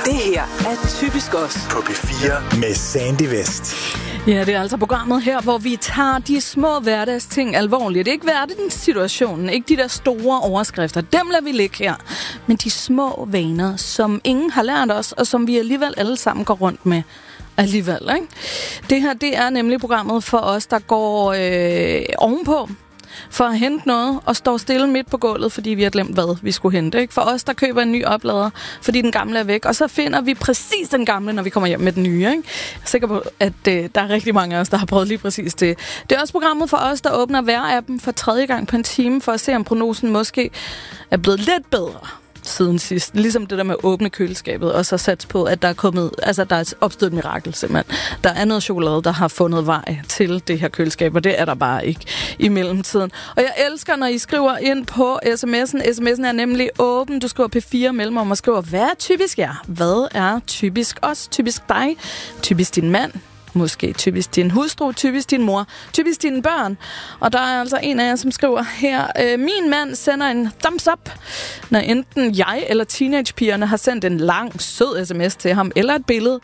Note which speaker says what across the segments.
Speaker 1: Det her er Typisk Os
Speaker 2: på P4 med Sandy West.
Speaker 3: Ja, det er altså programmet her, hvor vi tager de små hverdagsting alvorligt. Det er ikke verdenssituationen, ikke de der store overskrifter. Dem lader vi ligge her. Men de små vaner, som ingen har lært os, og som vi alligevel alle sammen går rundt med. Alligevel, ikke? Det her, det er nemlig programmet for os, der går ovenpå for at hente noget og står stille midt på gulvet, fordi vi har glemt, hvad vi skulle hente. Ikke? For os, der køber en ny oplader, fordi den gamle er væk, og så finder vi præcis den gamle, når vi kommer hjem med den nye. Ikke? Jeg er sikker på, at der er rigtig mange af os, der har prøvet lige præcis det. Det er også programmet for os, der åbner vejr-appen for 3. gang på en time, for at se, om prognosen måske er blevet lidt bedre siden sidst. Ligesom det der med at åbne køleskabet, og så sats på, at der er kommet, altså der er opstået et mirakel simpelthen. Der er noget chokolade, der har fundet vej til det her køleskab, og det er der bare ikke i mellemtiden. Og jeg elsker, når I skriver ind på sms'en. Sms'en er nemlig åben. Du skriver P4 mellemrum og skriver, hvad er typisk jer? Hvad er typisk os? Typisk dig? Typisk din mand? Måske typisk din hustru, typisk din mor, typisk dine børn. Og der er altså en af jer, som skriver her, min mand sender en thumbs up, når enten jeg eller teenagepigerne har sendt en lang, sød sms til ham, eller et billede.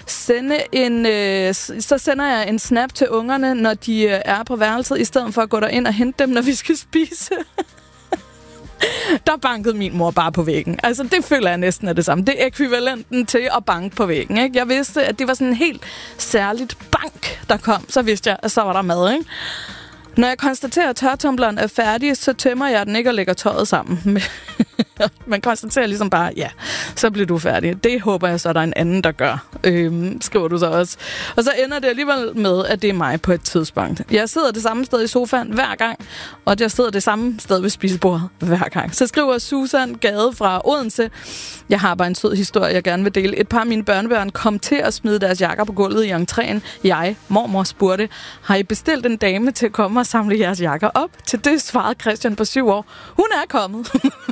Speaker 3: Så sender jeg en snap til ungerne, når de er på værelset, i stedet for at gå derind og hente dem, når vi skal spise. Der bankede min mor bare på væggen. Altså, det føler jeg næsten er det samme. Det er ekvivalenten til at banke på væggen, ikke? Jeg vidste, at det var sådan en helt særligt bank, der kom. Så vidste jeg, at så var der mad, ikke? Når jeg konstaterer, at tørretumbleren er færdig, så tømmer jeg den ikke og lægger tøjet sammen. Man konstaterer ligesom bare, ja, så bliver du færdig. Det håber jeg så, der er en anden, der gør, skriver du så også. Og så ender det alligevel med, at det er mig på et tidspunkt. Jeg sidder det samme sted i sofaen hver gang, og jeg sidder det samme sted ved spisebordet hver gang. Så skriver Susan Gade fra Odense, jeg har bare en sød historie, jeg gerne vil dele. Et par af mine børnebørn kom til at smide deres jakker på gulvet i entréen. Mormor, spurgte, har I bestilt en dame til at komme og samle jeres jakker op? Til det svarede Christian på 7 år, hun er kommet.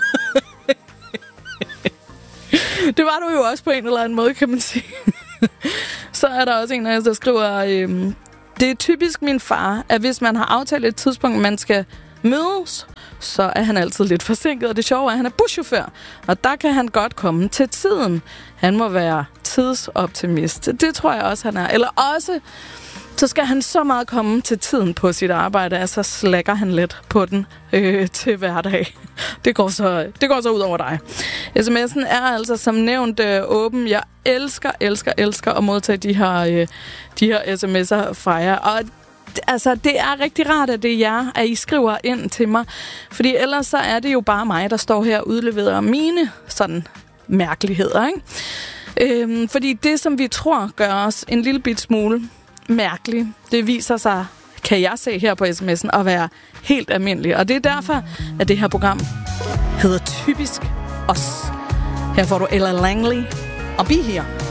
Speaker 3: Det var du jo også på en eller anden måde, kan man sige. Så er der også en af os, der skriver, det er typisk min far, at hvis man har aftalt et tidspunkt, man skal mødes, så er han altid lidt forsinket. Og det sjove er, at han er buschauffør, og der kan han godt komme til tiden. Han må være tidsoptimist. Det tror jeg også, han er. Eller også, så skal han så meget komme til tiden på sit arbejde, at så slækker han lidt på den til hverdag. Det går så ud over dig. SMS'en er altså som nævnt åben. Jeg elsker at modtage de her sms'er fra jer. Og altså, det er rigtig rart, at det er jer, at I skriver ind til mig. Fordi ellers så er det jo bare mig, der står her og udleverer mine sådan mærkeligheder, ikke? Fordi det, som vi tror gør os en lille bit smule mærkelig, det viser sig, kan jeg se her på sms'en, at være helt almindelig. Og det er derfor, at det her program hedder Typisk Os. Her får du Ella Langley og Be Here.